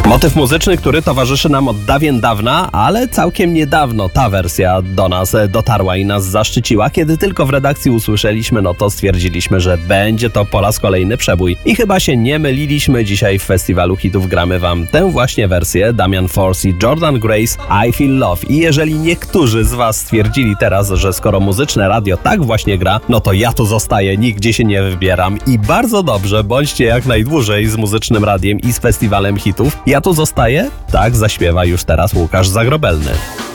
Motyw muzyczny, który towarzyszy nam od dawien dawna, ale całkiem niedawno ta wersja do nas dotarła i nas zaszczyciła. Kiedy tylko w redakcji usłyszeliśmy, no to stwierdziliśmy, że będzie to po raz kolejny przebój. I chyba się nie myliliśmy, dzisiaj w Festiwalu Hitów gramy wam tę właśnie wersję. Damian Force i Jordan Grace, I Feel Love. I jeżeli niektórzy z was stwierdzili teraz, że skoro muzyczne radio tak właśnie gra, no to ja tu zostaję, nigdzie się nie wybieram. I bardzo dobrze, bądźcie jak najdłużej z muzycznym radiem i z Festiwalem Hitów. Ja tu zostaję? Tak zaśpiewa już teraz Łukasz Zagrobelny.